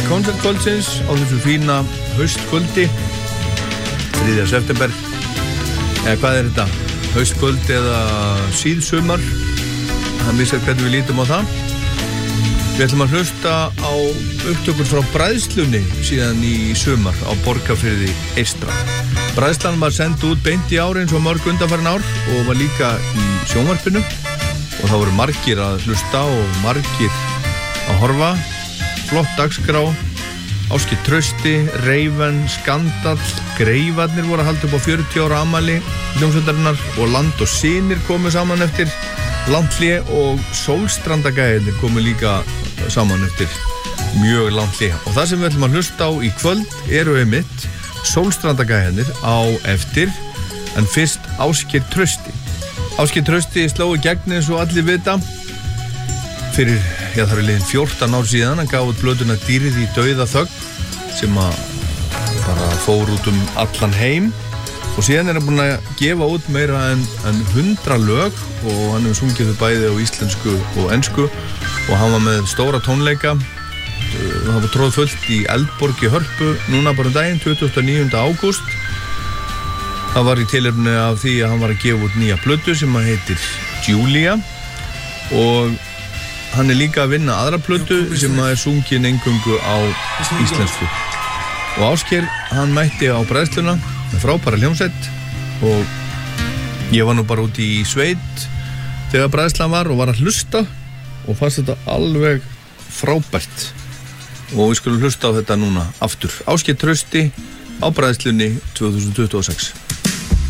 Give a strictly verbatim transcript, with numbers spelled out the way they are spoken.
konsertkvöldsins á þessu fína haustkvöldi þriðja september. Eða hvað er þetta? Haustkvöld eða síðsumar? Það missar hvernig við lítum á það. Við ætlum að hlusta á upptökur frá bræðslunni síðan í sumar á Borgarfirði eystra. Bræðslan var send út beint í ár eins og mörg undanfarin ár og var líka í sjónvarpinu og það voru margir að hlusta og margir að horfa. Flott dagskrá, Ásgeir Trausti, Reiven, Skandall, Greifarnir voru að halda upp á fjörutíu ára afmæli hljómsveitarinnar og Land og Synir komu saman eftir langt hlé og Sólstrandagæðinir komu líka saman eftir mjög langt hlé. Og það sem við ætlum að hlusta á í kvöld eru einmitt Sólstrandagæðinir á eftir, en fyrst Ásgeir Trausti. Ásgeir Trausti sló í gegn eins og allir vita fyrir, já, það er liðin fjórtán ár síðan. Hann gaf út plötuna Dýrið í dauða þögn sem að bara fór út um allan heim og síðan er hann búinn að gefa út meira en, en hundra lög og hann hefur sungið þau bæði á íslensku og ensku og hann var með stóra tónleika. Það var tróð fullt í Eldborg í Hörpu núna bara um daginn, tuttugasta og níunda ágúst. Það var í tilefni af því að hann var að gefa út nýja plötu sem að heitir Julia og hann er líka að vinna aðra plötu sem að er sungin eingöngu á íslensku. Og Ásgeir, hann mætti á bræðsluna með frábæra hljómsveit og ég var nú bara út í sveit þegar bræðslan var og var að hlusta og fannst þetta alveg frábært. Og við skulum hlusta á þetta núna aftur. Ásgeir Trausti á bræðslunni tvö þúsund tuttugu og sex.